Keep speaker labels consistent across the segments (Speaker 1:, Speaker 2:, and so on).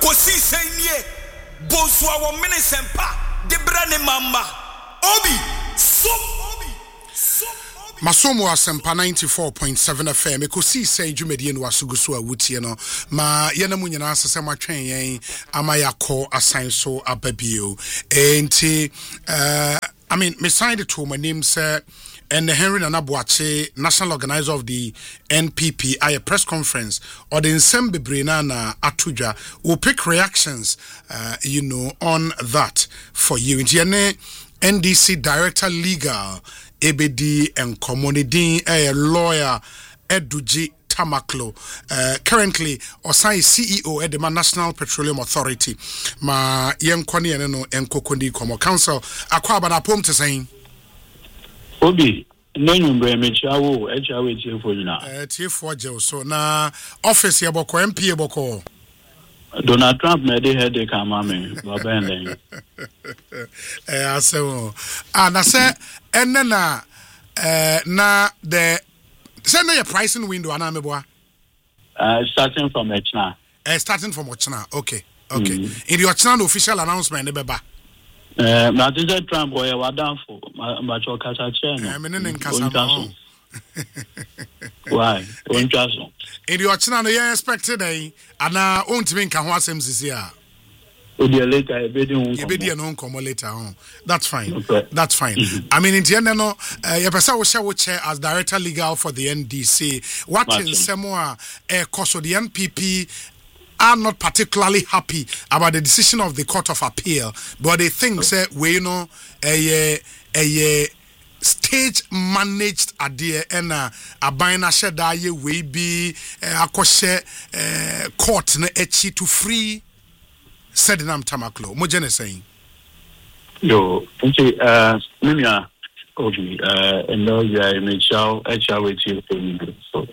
Speaker 1: kosi senye bonso a wo mene sempa de brane mama obi so
Speaker 2: Masomo asempa 94.7 FM ekosi sei dwumedie no asuguso a wutie no ma yena mu nyina asese matwen yen amayako asan so ababio enti I mean me signed it to my name sir and Henry Nanabuache, national organizer of the NPP, at a press conference or the Nsembe Brenana Atuja will pick reactions on that for you. NDC Director Legal ABD and Community a lawyer Eduji Tamaklo currently Osai CEO at the National Petroleum Authority ma yenkoni eno enkokondi komo council akwa bana pom te saying
Speaker 3: Obi nanyumbre mechawo echawe tiefo nyina
Speaker 2: tiefo je so na office ye boko MP ye boko
Speaker 3: Donald Trump made headache amame baba nden
Speaker 2: asewo na say enna na the send your pricing window anameboa
Speaker 3: starting from Ochina
Speaker 2: starting from Ochina okay in the Ochina official announcement nebeba
Speaker 3: Matiza Trump boy wadanfo macho kasa che no
Speaker 2: menene nkasa no
Speaker 3: why onchaso
Speaker 2: in the Ochina no you expected ana ontimi nka ho asem sisi a
Speaker 3: Odia later ebedi
Speaker 2: no nkomo later on that's fine
Speaker 3: okay.
Speaker 2: That's fine I mean in the end no you person will share with chair as director legal for the NDC what in semua cause of the NPP are not particularly happy about the decision of the Court of Appeal, but they think say we a stage managed idea and a bina sheda ye we be akoshe court na echi to free Sedinam Tamaklo. Mojene saying
Speaker 3: yo okay mimia Obi and now you are in show with you so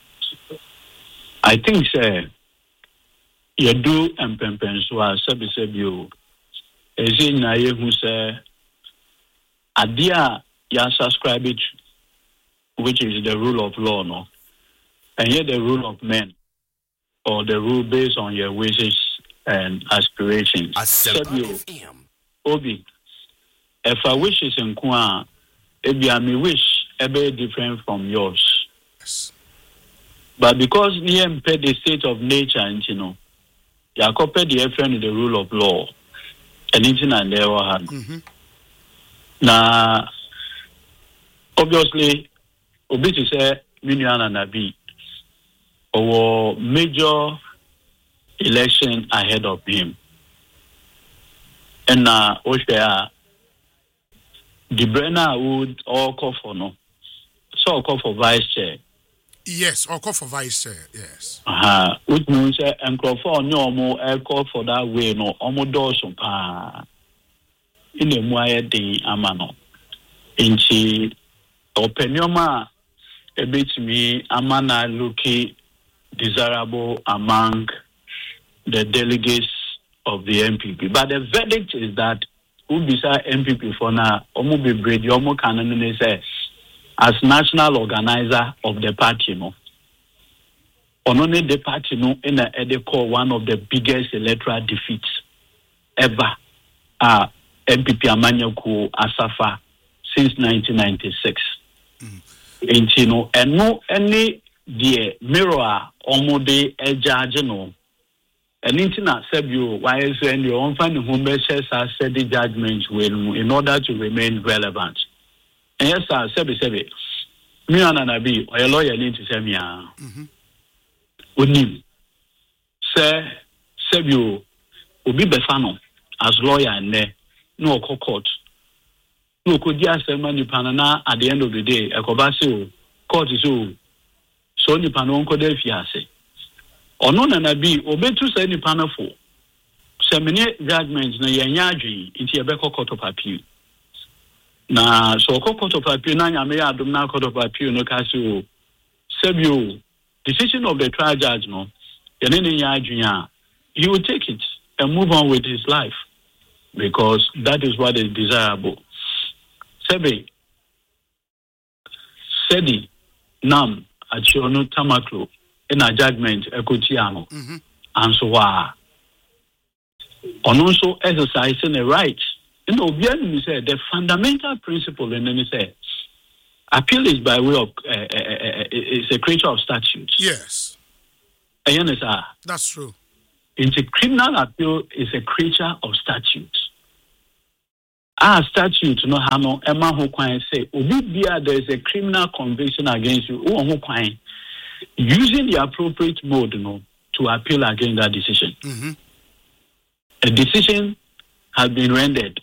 Speaker 3: I think say you do and so as you as in na who say adia ya subscribe it which is the rule of law no and here the rule of men or the rule based on your wishes and aspirations Obi if I wishes in kwa me wish be different from yours
Speaker 2: yes.
Speaker 3: But because we impede the state of nature and you copy the friend the rule of law anything and there had now obviously Obi to say Miniana Nabi or major election ahead of him and now Oshia the Brenner would all call for no so call for vice chair.
Speaker 2: Yes, or call for vice chair, yes.
Speaker 3: Which means and call for no more call for that way no almost in the Moya de Amano. In she opinioma a bit me Amana looking desirable among the delegates of the MPP. But the verdict is that who beside MPP for now, Omo be brady, Omo canon says as national organizer of the party, only the party, in a call one of the biggest electoral defeats ever. MPP Amanyaku Asafa since 1996. And no any the mirror omode judge no. And internet said you why is when you own find home says said the judgments will in order to remain relevant. And yes, sir, Sebi. Me and Anabi, or a lawyer need to say me. Unim. Say, Sebio, Ubi Befano, as lawyer and no court. No could just say money panana at the end of the day, a cobasio, court is all. So ni panon codelfiase. Or no Anabi, obey to say ni panafo. Semine judgments na yanyaji into a beco court of appeal. Na so court of appeal na nyame adom na court of appeal no kasi Sebio decision of the trial judge no yenene nya he will take it and move on with his life because that is what is desirable. Sedi nam achiono tamaklo in a judgment ekotiano and so and also exercising the rights. You know, we say the fundamental principle, and then say appeal is by way of it's a creature of statutes.
Speaker 2: Yes.
Speaker 3: That's
Speaker 2: true.
Speaker 3: It's a criminal appeal is a creature of statutes. Statute no hano Emma ho kwan say obibia there is a criminal conviction against you ho kwan using the appropriate mode to appeal against that decision.
Speaker 2: Mm-hmm.
Speaker 3: A decision has been rendered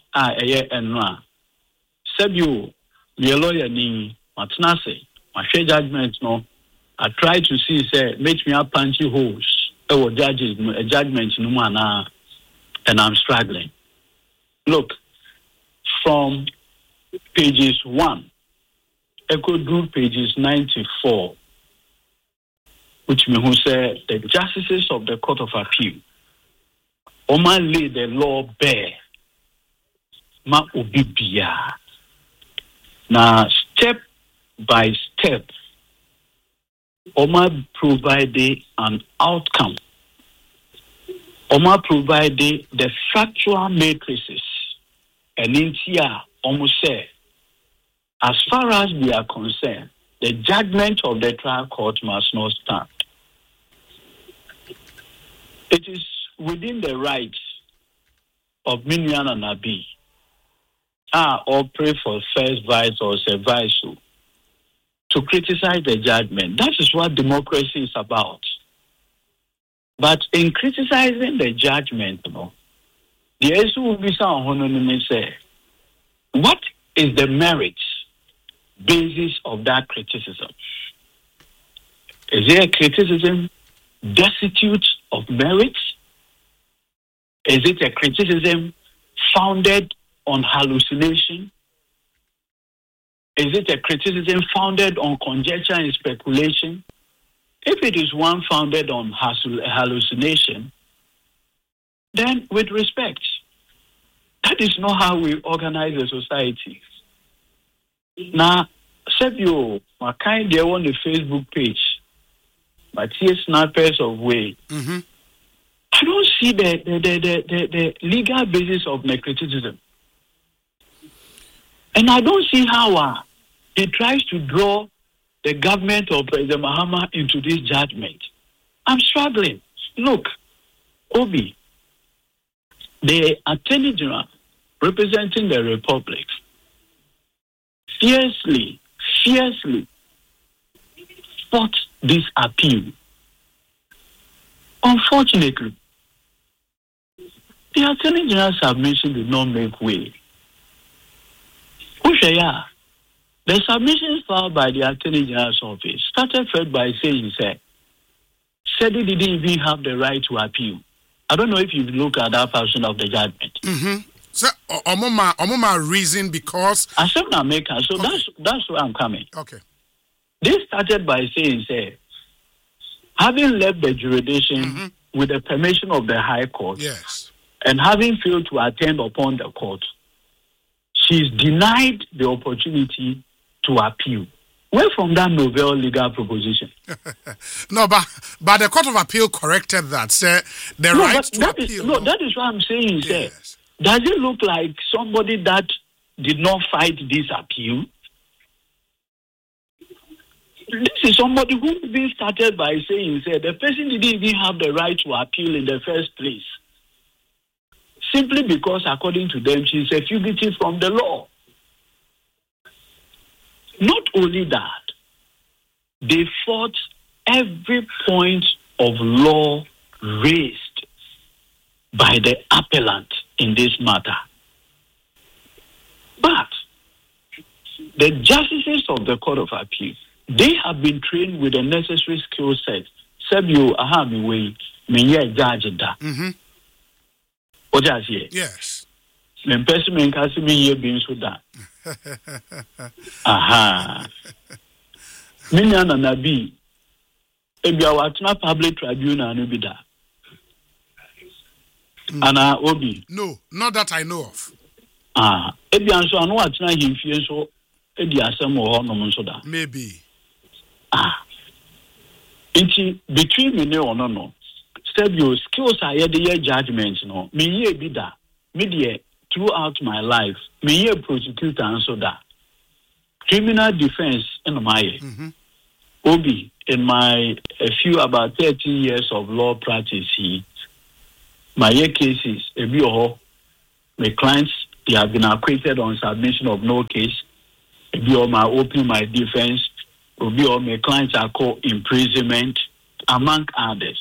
Speaker 3: Sebio the lawyer ni matna say my judgment no I try to see say make me up punchy holes judges a judgment no man and I'm struggling. Look, from pages 1, echo do pages 94, which means who said the justices of the Court of Appeal, Oma lay the law bare, ma ubibia. Now, step by step, Oma provided an outcome. Oma provided the factual matrices. And in here, almost say, as far as we are concerned, the judgment of the trial court must not stand. It is within the rights of Minian and Abi, or pray for first vice or vice to criticize the judgment. That is what democracy is about. But in criticizing the judgment, the issue will be say, what is the merit basis of that criticism? Is there a criticism destitute of merit? Is it a criticism founded on hallucination? Is it a criticism founded on conjecture and speculation? If it is one founded on hallucination, then with respect, that is not how we organize a society. Now, Sebio, my kind there on the Facebook page, but here snipers of way.
Speaker 2: Mm-hmm.
Speaker 3: I don't see the legal basis of my criticism. And I don't see how he tries to draw the government of President Mahama into this judgment. I'm struggling. Look, Obi, the Attorney General representing the Republic fiercely fought this appeal. Unfortunately, the Attorney General's submission did not make way. The submissions filed by the Attorney General's office started first by saying, said he didn't even have the right to appeal. I don't know if you look at that portion of the judgment.
Speaker 2: Mm-hmm. So, Omoma reason because
Speaker 3: I said America, so okay. That's where I'm coming.
Speaker 2: Okay.
Speaker 3: They started by saying, having left the jurisdiction with the permission of the High Court,
Speaker 2: yes,
Speaker 3: and having failed to attend upon the court, she's denied the opportunity to appeal. Where from that novel legal proposition?
Speaker 2: No, but the Court of Appeal corrected that. Say the right to appeal.
Speaker 3: That is what I'm saying.
Speaker 2: Yes.
Speaker 3: Does it look like somebody that did not fight this appeal? This is somebody who even started by saying, the person didn't even have the right to appeal in the first place. Simply because, according to them, she's a fugitive from the law. Not only that, they fought every point of law raised by the appellant in this matter. But the justices of the Court of Appeal, they have been trained with the necessary skill set. Sebio ahami way menye judge da. What does he?
Speaker 2: Yes.
Speaker 3: Men person men kasi me ye bin so da. Aha. Minya na nabi. Ebi awatuna public tribunal no bi da. Ana obi.
Speaker 2: No, not that I know of.
Speaker 3: Ebi anso anu atuna himfie so edi asem wo ho no so da.
Speaker 2: Maybe.
Speaker 3: Between me no, your skills are the judgment, no. Me ye be that. Me throughout my life, me ye prosecutor and so that. Criminal defense in my Obi, in my about 13 years of law practice here, my cases, my clients, they have been acquitted on submission of no case. My opening my defense, my clients are called imprisonment, among others.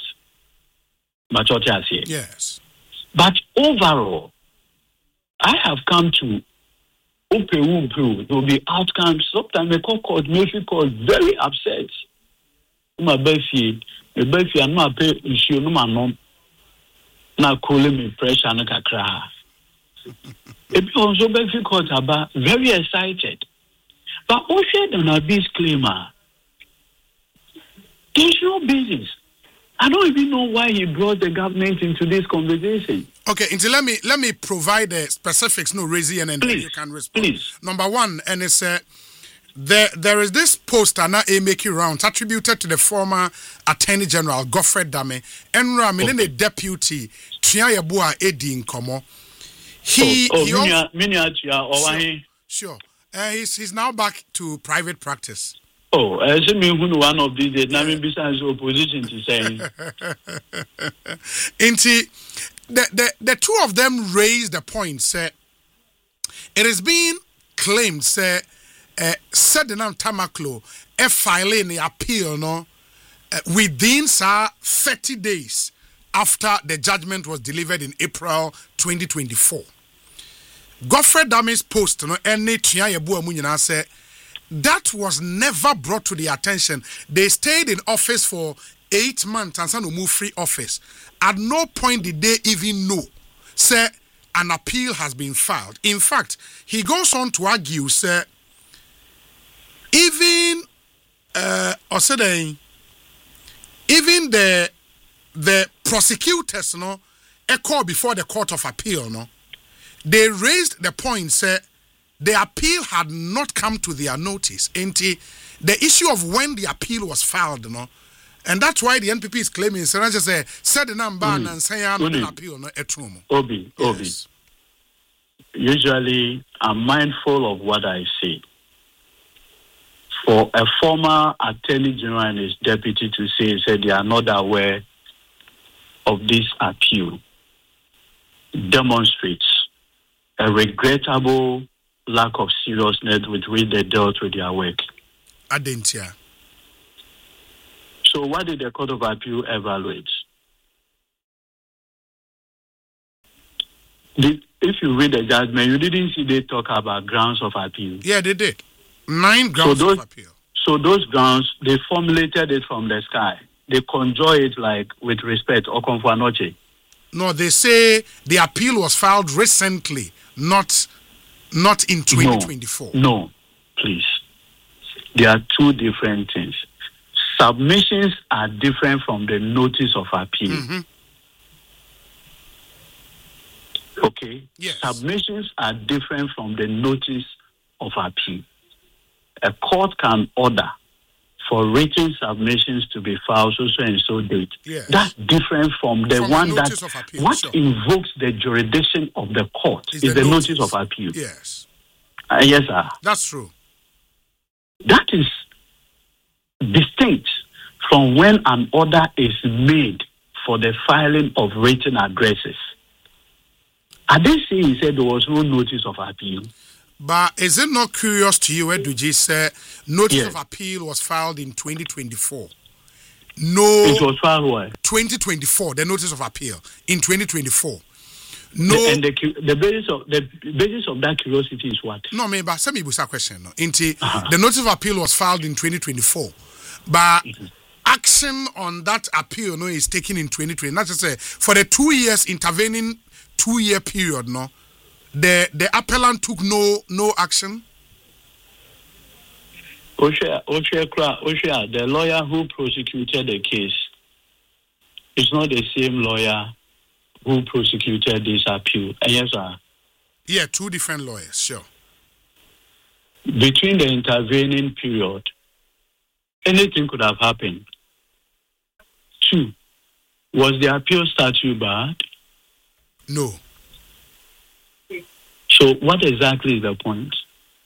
Speaker 2: Yes.
Speaker 3: But overall, I have come to there will be outcomes. Sometimes the court may feel very upset. My baby, I'm not pay issue no man. Now calling me pressure na kakra. It also baby court about very excited. But also on a disclaimer. There's no basis. I don't even know why he brought the government into this conversation.
Speaker 2: Okay, let me provide the specifics. No, Razy, and then you can respond.
Speaker 3: Please.
Speaker 2: Number one, and it's there is this poster now making rounds attributed to the former Attorney General Godfred Dame and the deputy Triayabua Edi Nkomo. Sure. He's now back to private practice.
Speaker 3: Oh, as I mean, one of these days, now besides opposition to saying.
Speaker 2: The two of them raised the point, say, it is being claimed, say, Sedinam Tamaklo, filing the appeal, no, within 30 days after the judgment was delivered in April 2024. Godfred Dame's post, no, any Chiayabu Amunyana said, that was never brought to the attention. They stayed in office for 8 months and some move free office. At no point did they even know, say, an appeal has been filed. In fact, he goes on to argue, say, even the prosecutors, no, a call before the Court of Appeal, no, they raised the point, say, the appeal had not come to their notice. And the issue of when the appeal was filed, no, and that's why the NPP is claiming, so I just say, said the number and say, I'm an appeal, no,
Speaker 3: Obi. Usually, I'm mindful of what I say. For a former Attorney General and his deputy to say they are not aware of this appeal demonstrates a regrettable lack of seriousness with which they dealt with their work.
Speaker 2: Adentia.
Speaker 3: So what did the Court of Appeal evaluate? If you read the judgment, you didn't see they talk about grounds of appeal.
Speaker 2: Yeah, they did. 9 grounds of appeal.
Speaker 3: So those grounds, they formulated it from the sky. They conjure it like with respect or conformity.
Speaker 2: No, they say the appeal was filed recently, not in 2024.
Speaker 3: No, please. There are two different things. Submissions are different from the notice of appeal.
Speaker 2: Mm-hmm.
Speaker 3: Okay?
Speaker 2: Yes.
Speaker 3: Submissions are different from the notice of appeal. A court can order for written submissions to be filed so and so date.
Speaker 2: Yes.
Speaker 3: That's different from the one that
Speaker 2: appeal,
Speaker 3: what
Speaker 2: sure.
Speaker 3: invokes the jurisdiction of the court is the notice of appeal.
Speaker 2: Yes.
Speaker 3: Yes, sir.
Speaker 2: That's true.
Speaker 3: That is distinct from when an order is made for the filing of written addresses. I didn't say he said there was no notice of appeal.
Speaker 2: But is it not curious to you, Eduji, say notice of appeal was filed in 2024? No.
Speaker 3: It was filed where?
Speaker 2: 2024, the notice of appeal in 2024. No.
Speaker 3: And the basis of that curiosity is what?
Speaker 2: No, maybe some people say question. No, the notice of appeal was filed in 2024, but action on that appeal, no, is taken in 2020. Not just say for the 2 years intervening 2-year period, no, the appellant took no action.
Speaker 3: The lawyer who prosecuted the case is not the same lawyer who prosecuted this appeal. Yes, sir.
Speaker 2: Yeah, 2 different lawyers, sure.
Speaker 3: Between the intervening period, anything could have happened. 2, Was the appeal statute barred?
Speaker 2: No.
Speaker 3: So what exactly is the point?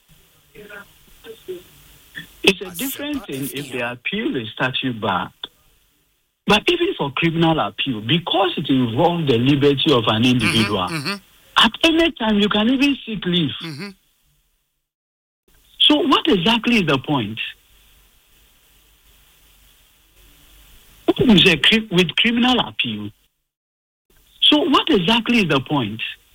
Speaker 3: It's a different thing if the appeal is statute barred. But even for criminal appeal, because it involves the liberty of an individual, at any time you can even seek leave. So what exactly is the point? With criminal appeal. So what exactly is the point?